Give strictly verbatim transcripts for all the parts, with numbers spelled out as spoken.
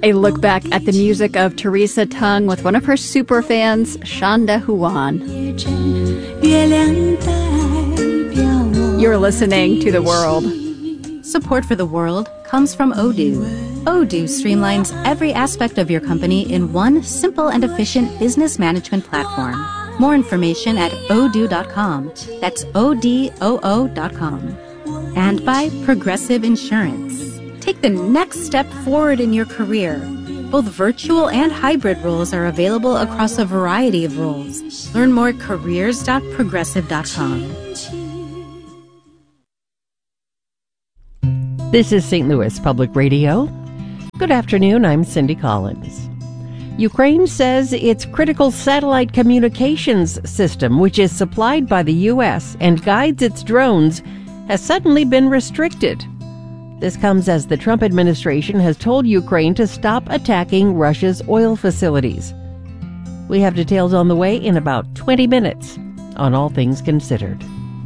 A look back at the music of Teresa Tung with one of her super fans, Shanda Huan. You're listening to The World. Support for The World comes from Odoo. Odoo streamlines every aspect of your company in one simple and efficient business management platform. More information at odoo dot com. That's O D O O dot com. And by Progressive Insurance. Take the next step forward in your career. Both virtual and hybrid roles are available across a variety of roles. Learn more at careers dot progressive dot com. This is Saint Louis Public Radio. Good afternoon, I'm Cindy Collins. Ukraine says its critical satellite communications system, which is supplied by the U S and guides its drones, has suddenly been restricted. This comes as the Trump administration has told Ukraine to stop attacking Russia's oil facilities. We have details on the way in about twenty minutes on All Things Considered.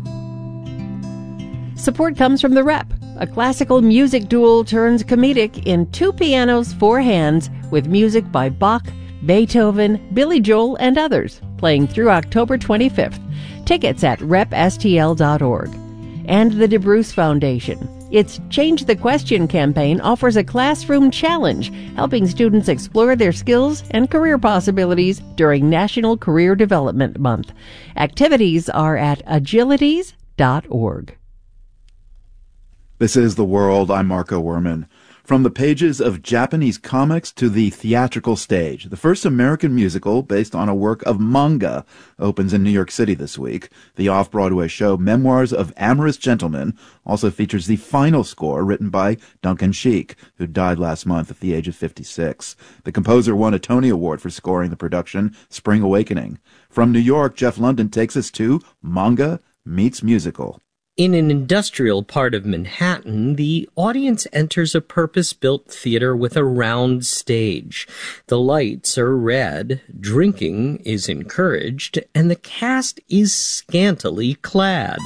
Support comes from The Rep. A classical music duel turns comedic in two pianos, four hands, with music by Bach, Beethoven, Billy Joel, and others, playing through October twenty-fifth. Tickets at rep s t l dot org. And the DeBruce Foundation. Its Change the Question campaign offers a classroom challenge, helping students explore their skills and career possibilities during National Career Development Month. Activities are at agilities dot org. This is The World. I'm Marco Werman. From the pages of Japanese comics to the theatrical stage, the first American musical based on a work of manga opens in New York City this week. The off-Broadway show Memoirs of Amorous Gentlemen also features the final score written by Duncan Sheik, who died last month at the age of fifty-six. The composer won a Tony Award for scoring the production Spring Awakening. From New York, Jeff London takes us to Manga Meets Musical. In an industrial part of Manhattan, the audience enters a purpose-built theater with a round stage. The lights are red, drinking is encouraged, and the cast is scantily clad.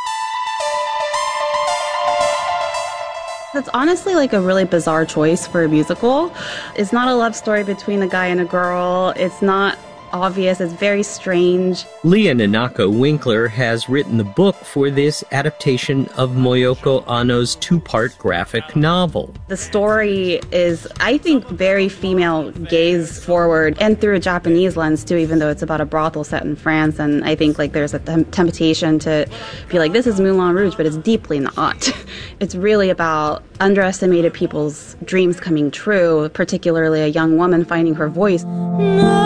That's honestly like a really bizarre choice for a musical. It's not a love story between a guy and a girl. It's not obvious. It's very strange. Leah Nanako Winkler has written the book for this adaptation of Moyoko Anno's two-part graphic novel. The story is, I think, very female gaze forward and through a Japanese lens too, even though it's about a brothel set in France. And I think like there's a tem- temptation to be like, this is Moulin Rouge, but it's deeply not. It's really about underestimated people's dreams coming true, particularly a young woman finding her voice.